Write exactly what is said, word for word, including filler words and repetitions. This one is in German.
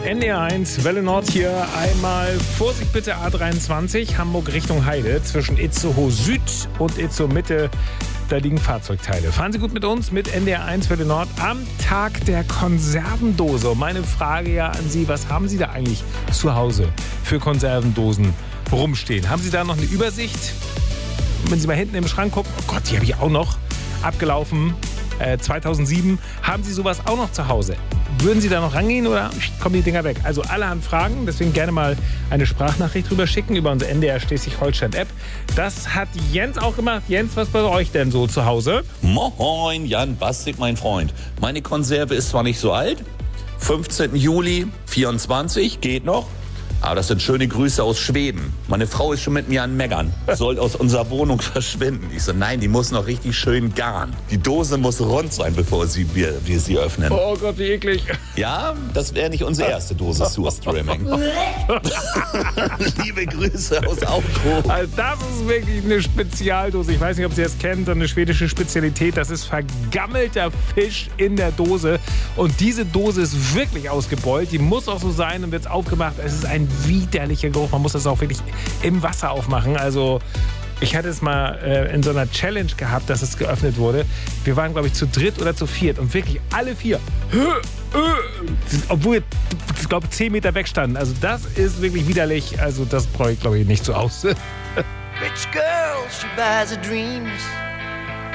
N D R eins, Welle Nord hier. Einmal Vorsicht bitte A dreiundzwanzig, Hamburg Richtung Heide. Zwischen Itzehoe Süd und Itzehoe Mitte, da liegen Fahrzeugteile. Fahren Sie gut mit uns, mit N D R eins, Welle Nord, am Tag der Konservendose. Und meine Frage ja an Sie, was haben Sie da eigentlich zu Hause für Konservendosen rumstehen? Haben Sie da noch eine Übersicht? Wenn Sie mal hinten im Schrank gucken, oh Gott, die habe ich auch noch, abgelaufen, äh, zweitausendsieben. Haben Sie sowas auch noch zu Hause? Würden Sie da noch rangehen oder kommen die Dinger weg? Also allerhand Fragen, deswegen gerne mal eine Sprachnachricht rüber schicken über unsere N D R Schleswig-Holstein-App. Das hat Jens auch gemacht. Jens, was bei euch denn so zu Hause? Moin, Jan Bastik, mein Freund. Meine Konserve ist zwar nicht so alt, fünfzehnten Juli vierundzwanzig, geht noch. Aber das sind schöne Grüße aus Schweden. Meine Frau ist schon mit mir an Meckern. Soll aus unserer Wohnung verschwinden. Ich so, nein, die muss noch richtig schön garen. Die Dose muss rund sein, bevor sie, wir, wir sie öffnen. Oh Gott, wie eklig. Ja, das wäre nicht unsere erste Dose Surströmming. Liebe Grüße aus Aufbruch. Also das ist wirklich eine Spezialdose. Ich weiß nicht, ob Sie das kennen, so eine schwedische Spezialität. Das ist vergammelter Fisch in der Dose. Und diese Dose ist wirklich ausgebeult. Die muss auch so sein und wird aufgemacht. Es ist ein widerlicher Geruch. Man muss das auch wirklich im Wasser aufmachen. Also ich hatte es mal äh, in so einer Challenge gehabt, dass es geöffnet wurde. Wir waren, glaube ich, zu dritt oder zu viert und wirklich alle vier, obwohl wir, ich glaube, zehn Meter weg standen. Also das ist wirklich widerlich. Also das brauche ich, glaube ich, nicht zu Hause. Rich girl, she buys her dreams.